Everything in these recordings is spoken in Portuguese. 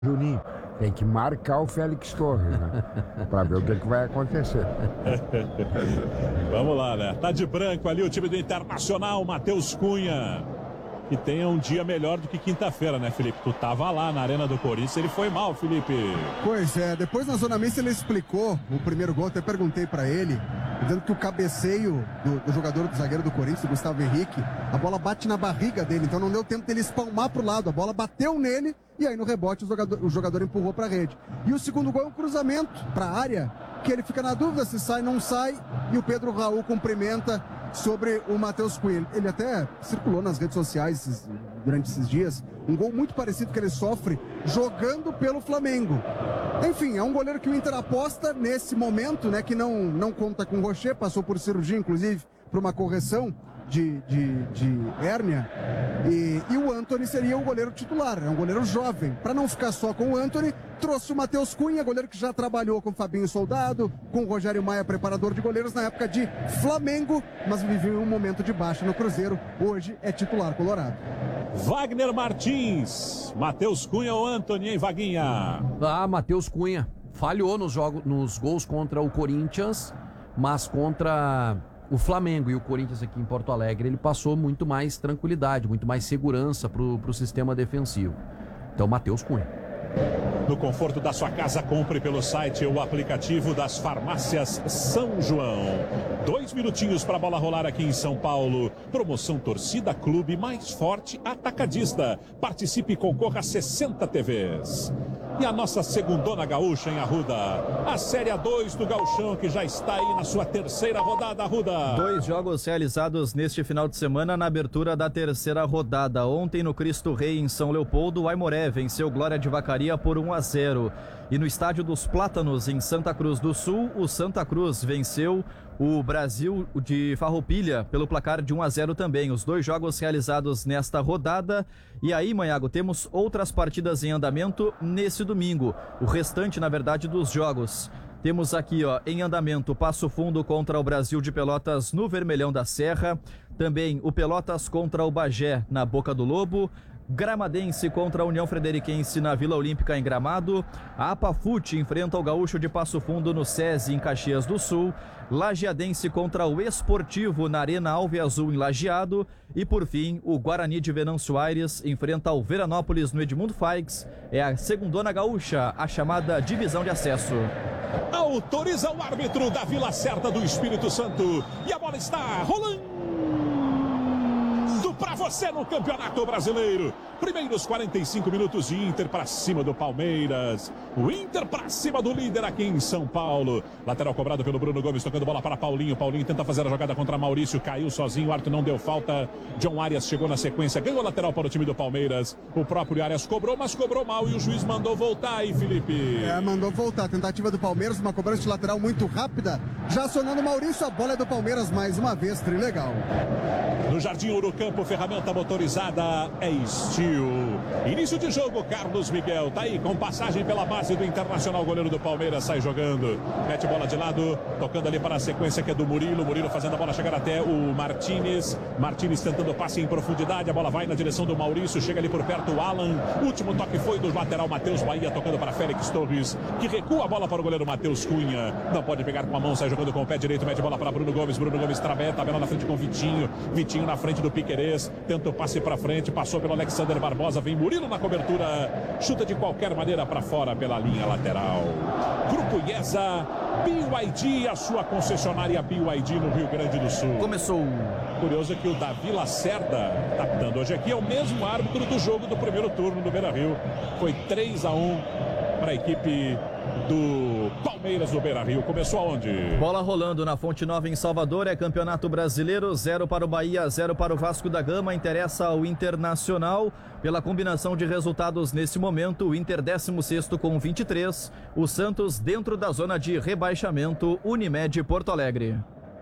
Juninho, tem que marcar o Félix Torres, né? Pra ver o que vai acontecer. Vamos lá, né? Tá de branco ali o time do Internacional, Matheus Cunha. Que tenha um dia melhor do que quinta-feira, né, Felipe? Tu tava lá na Arena do Corinthians, ele foi mal, Felipe. Pois é, depois na zona mista ele explicou o primeiro gol, até perguntei pra ele, dizendo que o cabeceio do jogador, do zagueiro do Corinthians, do Gustavo Henrique, a bola bate na barriga dele, então não deu tempo dele espalmar pro lado, a bola bateu nele e aí no rebote o jogador empurrou pra rede. E o segundo gol é um cruzamento pra área, que ele fica na dúvida se sai, não sai, e o Pedro Raul cumprimenta sobre o Matheus Cunha. Ele até circulou nas redes sociais durante esses dias, um gol muito parecido que ele sofre jogando pelo Flamengo. Enfim, é um goleiro que o Inter aposta nesse momento, né, que não conta com o Rocher, passou por cirurgia, inclusive, por uma correção de hérnia, e o Antony seria o goleiro titular, é um goleiro jovem. Para não ficar só com o Antony, trouxe o Matheus Cunha, goleiro que já trabalhou com o Fabinho Soldado, com o Rogério Maia, preparador de goleiros na época de Flamengo, mas viveu um momento de baixa no Cruzeiro, hoje é titular colorado. Wagner Martins, Matheus Cunha ou Antony, hein, Vaguinha? Matheus Cunha falhou nos gols contra o Corinthians, mas contra o Flamengo e o Corinthians aqui em Porto Alegre, ele passou muito mais tranquilidade, muito mais segurança pro sistema defensivo. Então, Matheus Cunha. No conforto da sua casa, compre pelo site ou aplicativo das farmácias São João. 2 minutinhos para a bola rolar aqui em São Paulo. Promoção Torcida Clube Mais Forte Atacadista. Participe e concorra a 60 TVs. E a nossa segundona gaúcha em Arruda. A Série A2 do Gauchão, que já está aí na sua terceira rodada, Arruda. 2 jogos realizados neste final de semana na abertura da terceira rodada. Ontem no Cristo Rei, em São Leopoldo, o Aimoré venceu Glória de Vacaria por 1-0. E no Estádio dos Plátanos, em Santa Cruz do Sul, o Santa Cruz venceu o Brasil de Farroupilha pelo placar de 1-0 também. Os 2 jogos realizados nesta rodada. E aí, Manhago, temos outras partidas em andamento nesse domingo. O restante, na verdade, dos jogos. Temos aqui, em andamento, Passo Fundo contra o Brasil de Pelotas no Vermelhão da Serra. Também o Pelotas contra o Bagé na Boca do Lobo. Gramadense contra a União Frederiquense na Vila Olímpica em Gramado. A Apafute enfrenta o Gaúcho de Passo Fundo no SESI em Caxias do Sul. Lajeadense contra o Esportivo na Arena Alve Azul em Lajeado. E por fim, o Guarani de Venâncio Aires enfrenta o Veranópolis no Edmundo Faix. É a segundona gaúcha, a chamada divisão de acesso. Autoriza o árbitro da Vila Certa do Espírito Santo. E a bola está rolando para você no Campeonato Brasileiro. Primeiros 45 minutos de Inter para cima do Palmeiras. O Inter para cima do líder aqui em São Paulo. Lateral cobrado pelo Bruno Gomes, tocando bola para Paulinho. Paulinho tenta fazer a jogada contra Maurício, caiu sozinho, o árbitro não deu falta. John Arias chegou na sequência, ganhou lateral para o time do Palmeiras. O próprio Arias cobrou, mas cobrou mal e o juiz mandou voltar aí, Felipe. Mandou voltar. Tentativa do Palmeiras, uma cobrança de lateral muito rápida. Já acionando o Maurício, a bola é do Palmeiras mais uma vez, trilegal. No Jardim Ouro Campo, ferramenta motorizada é Steel. Início de jogo, Carlos Miguel tá aí com passagem pela base do Internacional, goleiro do Palmeiras, sai jogando, mete bola de lado, tocando ali para a sequência que é do Murilo fazendo a bola chegar até o Martínez tentando passe em profundidade, a bola vai na direção do Maurício, chega ali por perto o Alan, último toque foi do lateral Matheus Bahia, tocando para Félix Torres, que recua a bola para o goleiro Matheus Cunha, não pode pegar com a mão, sai jogando com o pé direito, mete bola para Bruno Gomes tabela na frente com Vitinho na frente do Piquerez, tenta o passe para frente, passou pelo Alexander Barbosa, vem Murilo na cobertura, chuta de qualquer maneira para fora pela linha lateral. Grupo IESA, BYD, a sua concessionária BYD no Rio Grande do Sul. Começou. Curioso que o Davi Lacerda tá dando hoje aqui, é o mesmo árbitro do jogo do primeiro turno do Beira-Rio. Foi 3-1 para a equipe do Palmeiras do Beira-Rio. Começou aonde? Bola rolando na Fonte Nova em Salvador, é Campeonato Brasileiro, 0 para o Bahia, 0 para o Vasco da Gama, interessa ao Internacional. Pela combinação de resultados nesse momento, o Inter 16º com 23, o Santos dentro da zona de rebaixamento, Unimed Porto Alegre.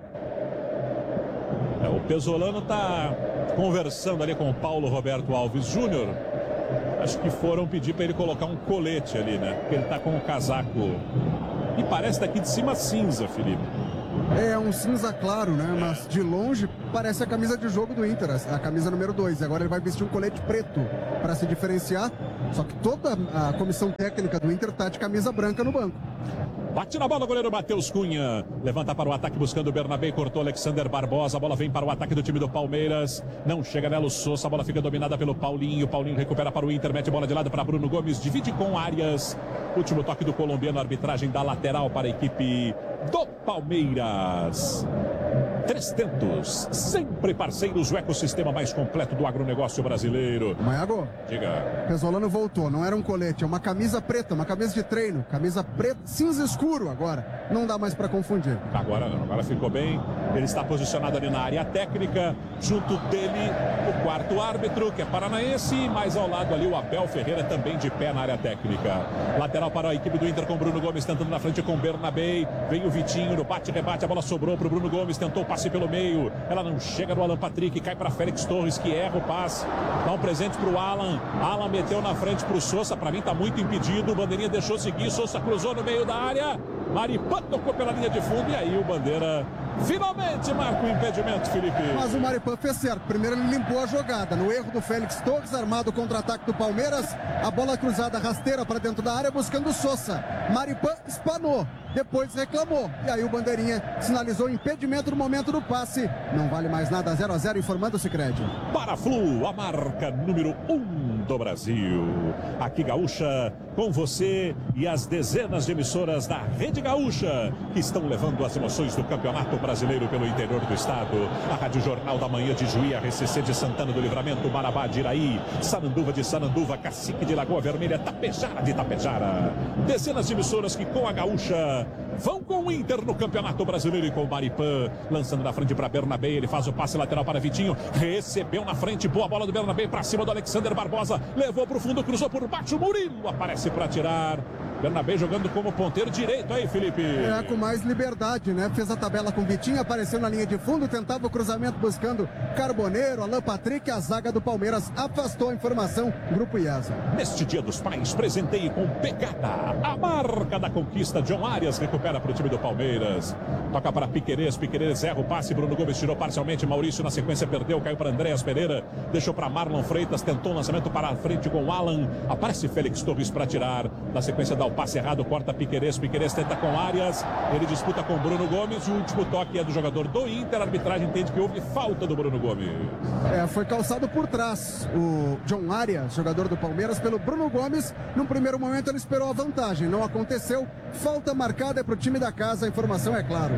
O Pesolano tá conversando ali com o Paulo Roberto Alves Júnior. Acho que foram pedir para ele colocar um colete ali, né? Porque ele tá com o casaco. E parece daqui de cima cinza, Felipe. É um cinza claro, né? Mas de longe parece a camisa de jogo do Inter, a camisa número 2. Agora ele vai vestir um colete preto para se diferenciar. Só que toda a comissão técnica do Inter tá de camisa branca no banco. Bate na bola o goleiro Matheus Cunha. Levanta para o ataque buscando o Bernabé. Cortou Alexander Barbosa. A bola vem para o ataque do time do Palmeiras. Não chega nela o Sousa. A bola fica dominada pelo Paulinho. Paulinho recupera para o Inter. Mete bola de lado para Bruno Gomes. Divide com Arias. Último toque do colombiano. Arbitragem da lateral para a equipe do Palmeiras. 3 tentos, sempre parceiros, o ecossistema mais completo do agronegócio brasileiro. Maiago, diga. Pesolano voltou, não era um colete, é uma camisa preta, uma camisa de treino, camisa preta, cinza escuro agora, não dá mais para confundir. Agora não, agora ficou bem, ele está posicionado ali na área técnica, junto dele o quarto árbitro, que é paranaense, mais ao lado ali o Abel Ferreira, também de pé na área técnica. Lateral para a equipe do Inter com Bruno Gomes, tentando na frente com Bernabé, vem o Vitinho no bate-rebate, a bola sobrou para o Bruno Gomes, tentou passe pelo meio, ela não chega no Alan Patrick, cai para Félix Torres, que erra o passe, dá um presente para o Alan meteu na frente para o Sousa, para mim está muito impedido, o Bandeirinha deixou seguir, Sousa cruzou no meio da área, Maripã tocou pela linha de fundo e aí o Bandeira finalmente marca o impedimento, Felipe. Mas o Maripã fez certo, primeiro ele limpou a jogada, no erro do Félix Torres, armado o contra-ataque do Palmeiras, a bola cruzada rasteira para dentro da área buscando o Sousa, Maripã espanou, depois reclamou, e aí o Bandeirinha sinalizou impedimento no momento do passe, não vale mais nada, 0-0, informando o Sicredi. Paraflu, a marca número 1 do Brasil. Aqui Gaúcha, com você e as dezenas de emissoras da Rede Gaúcha, que estão levando as emoções do Campeonato Brasileiro pelo interior do estado. A Rádio Jornal da Manhã de Juí, a RCC de Santana do Livramento, Marabá de Iraí, Sananduva de Sananduva, Cacique de Lagoa Vermelha, Tapejara de Tapejara. Dezenas de emissoras que com a Gaúcha vão com o Inter no Campeonato Brasileiro e com o Maripã, lançando na frente para Bernabé, ele faz o passe lateral para Vitinho, recebeu na frente, boa bola do Bernabé para cima do Alexander Barbosa, levou para o fundo, cruzou por baixo, o Murilo aparece para tirar. Bernabé jogando como ponteiro direito aí, Felipe. É, com mais liberdade, né? Fez a tabela com Vitinho, apareceu na linha de fundo, tentava o cruzamento buscando Carboneiro, Alan Patrick, a zaga do Palmeiras afastou a informação, Grupo IESA. Neste Dia dos Pais, presenteie com Pecata, a marca da conquista. John Arias recupera para o time do Palmeiras. Toca para Piquerez, Piquerez erra o passe, Bruno Gomes tirou parcialmente, Maurício na sequência perdeu, caiu para Andréas Pereira, deixou para Marlon Freitas, tentou o lançamento para a frente com o Alan, aparece Félix Torres para tirar, na sequência dá o passe errado, corta Piquerez, Piquerez tenta com Arias, ele disputa com Bruno Gomes e o último toque é do jogador do Inter, a arbitragem entende que houve falta do Bruno Gomes. Foi calçado por trás o John Arias, jogador do Palmeiras, pelo Bruno Gomes. Num primeiro momento ele esperou a vantagem, não aconteceu, falta marcada para o time da casa, a informação é claro.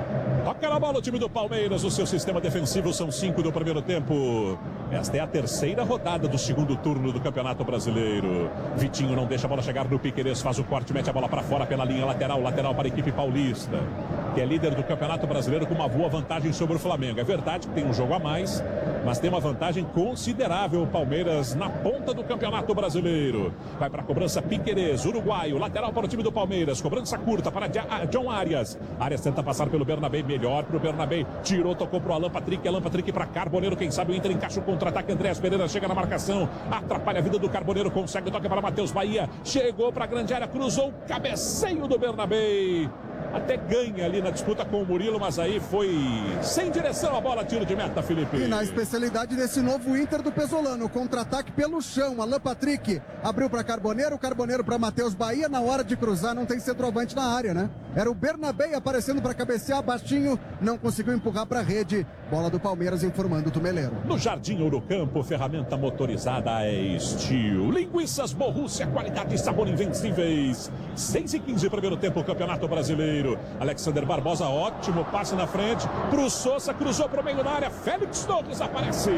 Toca na bola o time do Palmeiras, o seu sistema defensivo são 5 do primeiro tempo. Esta é a terceira rodada do segundo turno do Campeonato Brasileiro. Vitinho não deixa a bola chegar no Piquerez, faz o corte, mete a bola para fora pela linha lateral, lateral para a equipe paulista, que é líder do Campeonato Brasileiro com uma boa vantagem sobre o Flamengo. É verdade que tem um jogo a mais, mas tem uma vantagem considerável o Palmeiras na ponta do Campeonato Brasileiro. Vai para a cobrança Piquerez, uruguaio, lateral para o time do Palmeiras, cobrança curta para John Arias. Arias tenta passar pelo Bernabé, melhor para o Bernabé, tirou, tocou para o Alan Patrick para Carboneiro, quem sabe o Inter encaixa o contra-ataque, Andréas Pereira chega na marcação, atrapalha a vida do Carboneiro, consegue, toca para Matheus Bahia, chegou para a grande área, cruzou o cabeceio do Bernabé, até ganha ali na disputa com o Murilo, mas aí foi sem direção a bola, tiro de meta, Felipe. E na especialidade desse novo Inter do Pesolano, contra-ataque pelo chão, Alan Patrick abriu para Carboneiro, Carboneiro para Matheus Bahia, na hora de cruzar não tem centroavante na área, né? Era o Bernabé aparecendo para cabecear, baixinho, não conseguiu empurrar para a rede, bola do Palmeiras informando o Tumeleiro. No Jardim Ourocampo, ferramenta motorizada é Steel. Linguiças Borrússia, qualidade e sabor invencíveis. 6:15 primeiro tempo, Campeonato Brasileiro. Alexander Barbosa, ótimo passe na frente pro Sousa, cruzou pro meio da área, Félix Torres aparece.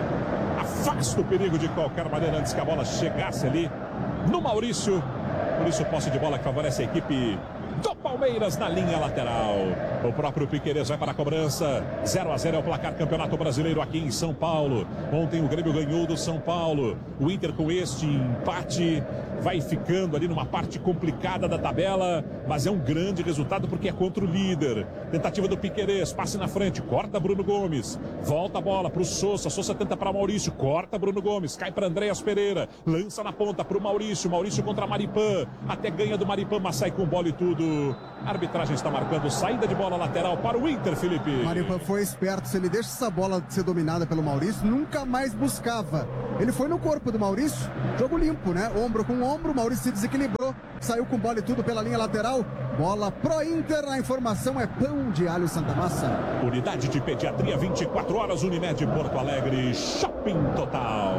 Afasta o perigo de qualquer maneira antes que a bola chegasse ali no Maurício. Por isso, posse de bola que favorece a equipe do Palmeiras na linha lateral. O próprio Piquerez vai para a cobrança. 0-0 é o placar Campeonato Brasileiro aqui em São Paulo. Ontem o Grêmio ganhou do São Paulo. O Inter com este empate vai ficando ali numa parte complicada da tabela, mas é um grande resultado porque é contra o líder. Tentativa do Piquerez, passe na frente, corta Bruno Gomes, volta a bola para o Sousa, Sousa tenta para Maurício, corta Bruno Gomes, cai para Andréas Pereira, lança na ponta para o Maurício, Maurício contra Maripã, até ganha do Maripã, mas sai com bola e tudo. A arbitragem está marcando saída de bola lateral para o Inter, Felipe. Maripã foi esperto, se ele deixa essa bola ser dominada pelo Maurício, nunca mais buscava. Ele foi no corpo corpo do Maurício, jogo limpo, né? Ombro com ombro, o Maurício se desequilibrou, saiu com bola e tudo pela linha lateral. Bola pro Inter, a informação é pão de alho Santa Massa. Unidade de pediatria 24 horas, Unimed Porto Alegre, Shopping Total.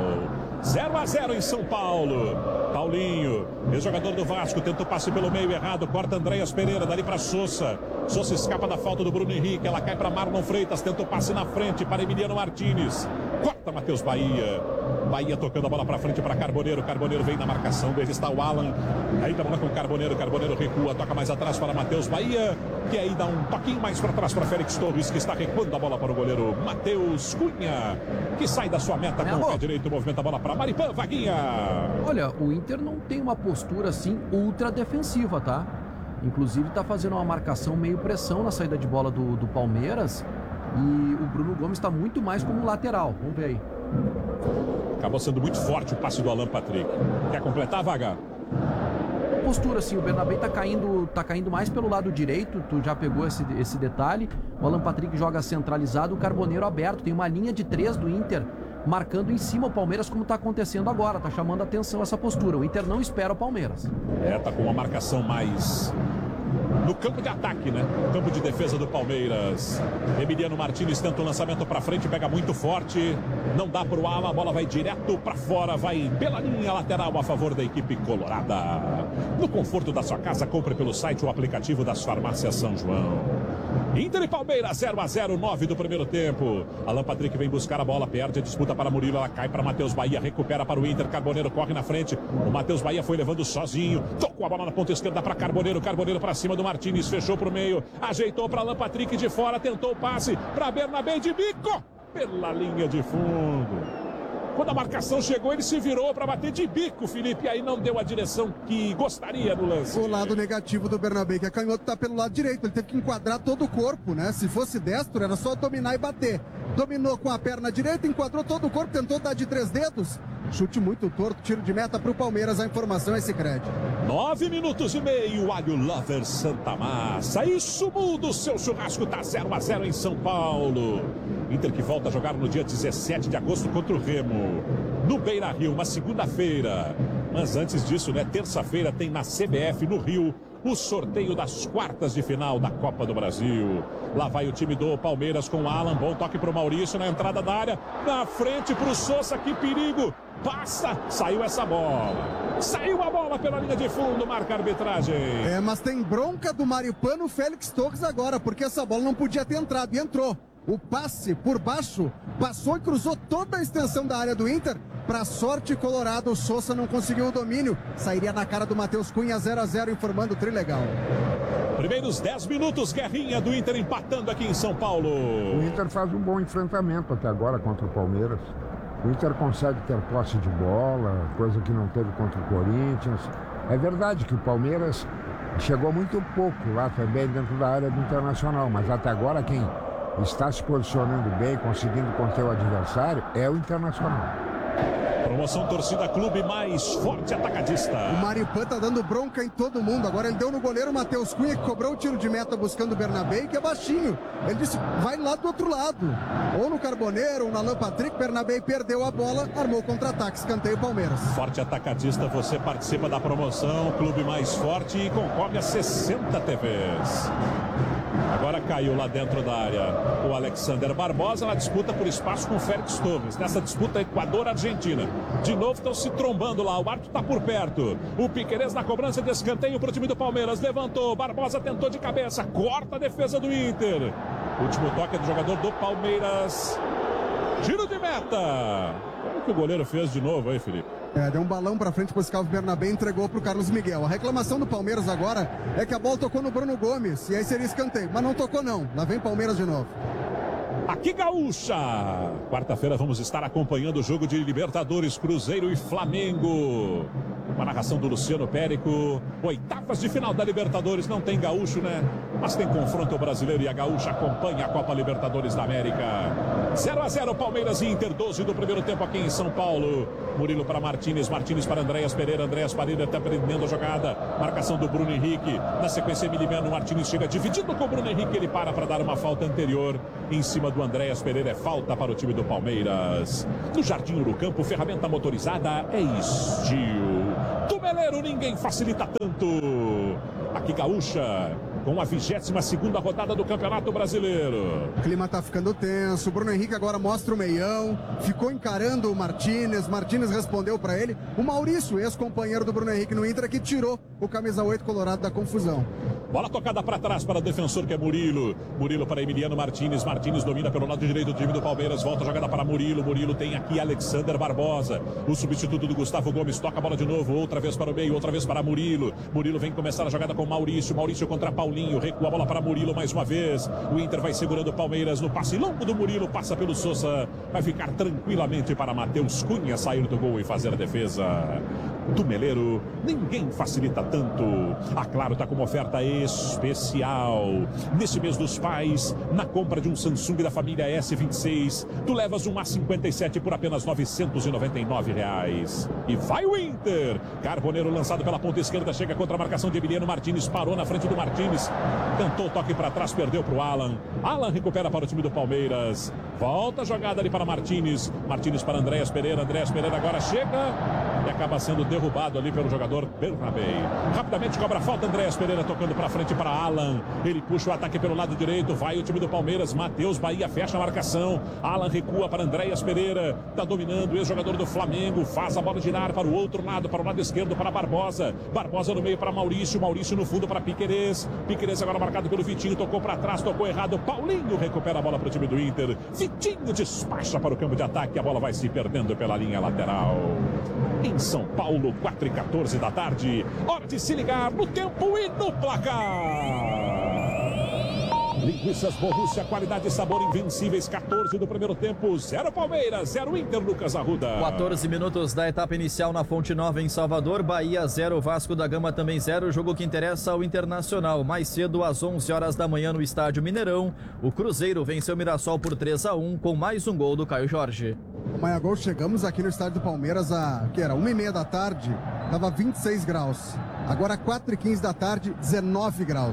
0-0 em São Paulo. Paulinho, ex-jogador do Vasco, tenta o passe pelo meio errado, corta Andréas Pereira, dali para Sousa. Sousa escapa da falta do Bruno Henrique, ela cai para Marlon Freitas, tenta o passe na frente para Emiliano Martínez. Corta Matheus Bahia. Bahia tocando a bola para frente para Carboneiro. Carboneiro vem na marcação dele, está o Alan. Aí tá bola com o Carboneiro. Carboneiro recua, toca mais atrás para Matheus Bahia, que aí dá um toquinho mais para trás para Félix Torres, que está recuando a bola para o goleiro Matheus Cunha, que sai da sua meta com o pé direito, movimenta a bola para Maripã, Vaguinha. Olha, o Inter não tem uma postura assim ultra defensiva, tá? Inclusive tá fazendo uma marcação meio pressão na saída de bola do Palmeiras. E o Bruno Gomes está muito mais como lateral. Vamos ver aí. Acabou sendo muito forte o passe do Alan Patrick. Quer completar, Vaga? Postura, assim, o Bernabé tá caindo mais pelo lado direito. Tu já pegou esse detalhe. O Alan Patrick joga centralizado, o Carboneiro aberto. Tem uma linha de 3 do Inter marcando em cima o Palmeiras, como tá acontecendo agora. Tá chamando a atenção essa postura. O Inter não espera o Palmeiras. Tá com uma marcação mais no campo de ataque, né? No campo de defesa do Palmeiras. Emiliano Martínez tenta um lançamento pra frente, pega muito forte. Não dá pro Alan, a bola vai direto pra fora, vai pela linha lateral a favor da equipe colorada. No conforto da sua casa, compre pelo site ou aplicativo das farmácias São João. Inter e Palmeiras, 0-0, 9 do primeiro tempo. Alan Patrick vem buscar a bola, perde a disputa para Murilo, ela cai para Matheus Bahia, recupera para o Inter, Carboneiro corre na frente. O Matheus Bahia foi levando sozinho, tocou a bola na ponta esquerda para Carboneiro, Carboneiro para cima do Martínez, fechou para o meio, ajeitou para Alan Patrick de fora, tentou o passe para Bernabé de bico, pela linha de fundo. Quando a marcação chegou, ele se virou para bater de bico, Felipe, e aí não deu a direção que gostaria no lance. O lado negativo do Bernabé, que é canhoto, tá pelo lado direito. Ele teve que enquadrar todo o corpo, né? Se fosse destro, era só dominar e bater. Dominou com a perna direita, enquadrou todo o corpo, tentou dar de 3 dedos. Chute muito torto, tiro de meta para o Palmeiras. A informação é esse crédito. 9 minutos e meio, Alho Lover Santa Massa. Isso muda, o seu churrasco tá 0-0 em São Paulo. Inter que volta a jogar no dia 17 de agosto contra o Remo, no Beira-Rio, uma segunda-feira. Mas antes disso, né, terça-feira tem na CBF no Rio o sorteio das quartas de final da Copa do Brasil. Lá vai o time do Palmeiras com o Alan, bom toque pro Maurício na entrada da área, na frente pro Sousa, que perigo, passa, saiu essa bola. Saiu a bola pela linha de fundo, marca a arbitragem. Mas tem bronca do Maripã no Félix Torres agora, porque essa bola não podia ter entrado e entrou. O passe por baixo passou e cruzou toda a extensão da área do Inter. Para sorte colorado, o Sousa não conseguiu o domínio. Sairia na cara do Matheus Cunha, 0-0, informando o Trilegal. Primeiros 10 minutos, Guerrinha do Inter empatando aqui em São Paulo. O Inter faz um bom enfrentamento até agora contra o Palmeiras. O Inter consegue ter posse de bola, coisa que não teve contra o Corinthians. É verdade que o Palmeiras chegou muito pouco lá também dentro da área do Internacional, mas até agora quem está se posicionando bem, conseguindo conter o adversário, é o Internacional. Promoção Torcida Clube mais forte atacadista. O Maripã tá dando bronca em todo mundo. Agora ele deu no goleiro Matheus Cunha, que cobrou o tiro de meta buscando o Bernabé, que é baixinho. Ele disse, vai lá do outro lado. Ou no Carboneiro, ou na Alan Patrick. Bernabé perdeu a bola, armou contra-ataque, escanteio Palmeiras. Forte atacadista, você participa da promoção Clube mais forte e concorre a 60 TVs. Agora caiu lá dentro da área o Alexander Barbosa na disputa por espaço com o Félix Torres. Nessa disputa Equador-Argentina. De novo estão se trombando lá. O árbitro está por perto. O Piquerez na cobrança de escanteio para o time do Palmeiras. Levantou. Barbosa tentou de cabeça. Corta a defesa do Inter. Último toque do jogador do Palmeiras. Tiro de meta. Olha o que o goleiro fez de novo aí, Felipe. Deu um balão pra frente pro Scalvo Bernabé e entregou pro Carlos Miguel. A reclamação do Palmeiras agora é que a bola tocou no Bruno Gomes. E aí seria escanteio. Mas não tocou não. Lá vem Palmeiras de novo. Aqui Gaúcha. Quarta-feira vamos estar acompanhando o jogo de Libertadores, Cruzeiro e Flamengo. Com a narração do Luciano Périco. Oitavas de final da Libertadores. Não tem gaúcho, né? Mas tem confronto brasileiro e a gaúcha acompanha a Copa Libertadores da América. 0-0 Palmeiras e Inter, 12 do primeiro tempo aqui em São Paulo. Murilo para Martínez, Martínez para Andréas Pereira. Andréas Pereira está prendendo a jogada. Marcação do Bruno Henrique. Na sequência, Emiliano Martínez chega dividindo com o Bruno Henrique. Ele para dar uma falta anterior em cima do Andréas Pereira. É falta para o time do Palmeiras. No Jardim Urucampo, ferramenta motorizada é Steel. Tumeleiro, ninguém facilita tanto. Aqui Gaúcha, com a 22ª rodada do Campeonato Brasileiro. O clima tá ficando tenso. O Bruno Henrique agora mostra o meião. Ficou encarando o Martínez. Martínez respondeu para ele. O Maurício, ex-companheiro do Bruno Henrique no Inter, que tirou o camisa 8 colorado da confusão. Bola tocada para trás para o defensor, que é Murilo. Murilo para Emiliano Martínez. Martínez domina pelo lado direito do time do Palmeiras. Volta a jogada para Murilo. Murilo tem aqui Alexander Barbosa. O substituto do Gustavo Gomes. Toca a bola de novo. Outra vez para o meio. Outra vez para Murilo. Murilo vem começar a jogada com Maurício. Maurício contra Paulinho. Recua a bola para Murilo mais uma vez. O Inter vai segurando o Palmeiras no passe longo do Murilo. Passa pelo Sousa. Vai ficar tranquilamente para Matheus Cunha sair do gol e fazer a defesa. Tumeleiro, ninguém facilita tanto. A Claro está com uma oferta especial. Nesse mês dos pais, na compra de um Samsung da família S26, tu levas um A57 por apenas R$ 999. E vai o Inter. Carboneiro lançado pela ponta esquerda, chega contra a marcação de Emiliano Martínez, parou na frente do Martínez, tentou o toque para trás, perdeu para o Alan. Alan recupera para o time do Palmeiras. Volta a jogada ali para Martínez. Martínez para Andréas Pereira. Andréas Pereira agora chega e acaba sendo derrubado ali pelo jogador Bernabé. Rapidamente cobra falta. Andréas Pereira tocando para frente para Alan. Ele puxa o ataque pelo lado direito. Vai o time do Palmeiras. Matheus Bahia fecha a marcação. Alan recua para Andréas Pereira. Está dominando o ex-jogador do Flamengo. Faz a bola girar para o outro lado, para o lado esquerdo, para Barbosa. Barbosa no meio para Maurício. Maurício no fundo para Piquerez. Piquerez agora marcado pelo Vitinho. Tocou para trás, tocou errado. Paulinho recupera a bola para o time do Inter. Vitinho despacha para o campo de ataque. A bola vai se perdendo pela linha lateral. Em São Paulo, 4h14 da tarde. Hora de se ligar no tempo e no placar. Linguiças Borussia, qualidade e sabor invencíveis. 14 do primeiro tempo, 0 Palmeiras, 0 Inter, Lucas Arruda. 14 minutos da etapa inicial na Fonte Nova em Salvador. Bahia 0, Vasco da Gama também 0. Jogo que interessa ao Internacional. Mais cedo, às 11 horas da manhã no Estádio Mineirão, o Cruzeiro venceu o Mirassol por 3-1 com mais um gol do Caio Jorge. Amanhã gol, chegamos aqui no estádio do Palmeiras que era 1h30 da tarde, tava 26 graus. Agora 4h15 da tarde, 19 graus.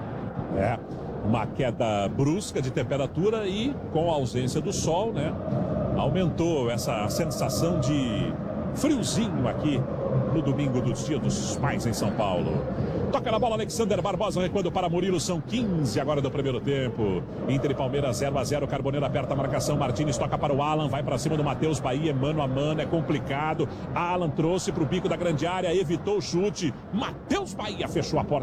É, uma queda brusca de temperatura e com a ausência do sol, né? Aumentou essa sensação de friozinho aqui no domingo dos Dia dos Pais em São Paulo. Toca na bola Alexander Barbosa, recuando para Murilo, são 15 agora do primeiro tempo. Inter e Palmeiras 0-0, Carboneiro aperta a marcação, Martínez toca para o Alan, vai para cima do Matheus Bahia, mano a mano, é complicado. Alan trouxe para o bico da grande área, evitou o chute, Matheus Bahia fechou a porta.